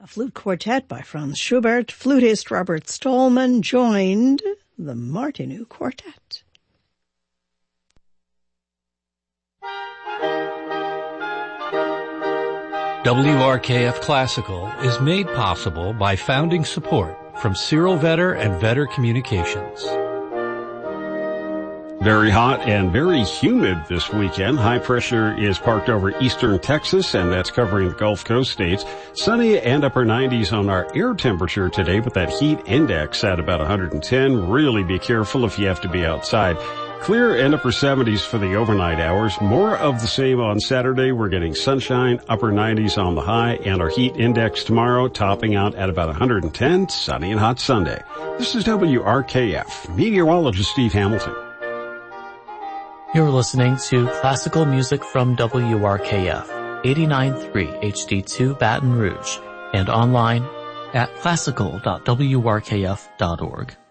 A flute quartet by Franz Schubert. Flutist Robert Stallman joined the Martinu Quartet. WRKF Classical is made possible by founding support from Cyril Vetter and Vetter Communications. Very hot and very humid this weekend. High pressure is parked over eastern Texas, and that's covering the Gulf Coast states. Sunny and upper 90s on our air temperature today, with that heat index at about 110. Really be careful if you have to be outside. Clear and upper 70s for the overnight hours. More of the same on Saturday. We're getting sunshine, upper 90s on the high, and our heat index tomorrow topping out at about 110. Sunny and hot Sunday. This is WRKF. Meteorologist Steve Hamilton. You're listening to classical music from WRKF, 89.3 HD2 Baton Rouge, and online at classical.wrkf.org.